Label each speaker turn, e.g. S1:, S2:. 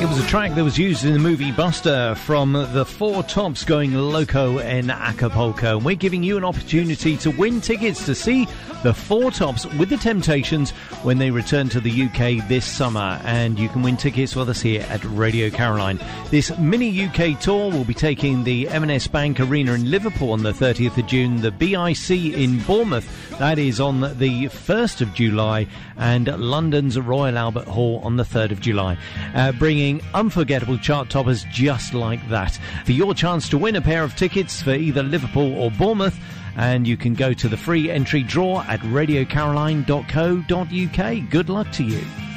S1: It was a track that was used in the movie Buster from the Four Tops going loco in Acapulco. And we're giving you an opportunity to win tickets to see the Four Tops with the Temptations when they return to the UK this summer. And you can win tickets with us here at Radio Caroline. This mini UK tour will be taking the M&S Bank Arena in Liverpool on the 30th of June, the BIC in Bournemouth, that is on the 1st of July, and London's Royal Albert Hall on the 3rd of July. Bringing unforgettable chart toppers just like that. For your chance to win a pair of tickets for either Liverpool or Bournemouth, and you can go to the free entry draw at radiocaroline.co.uk. Good luck to you.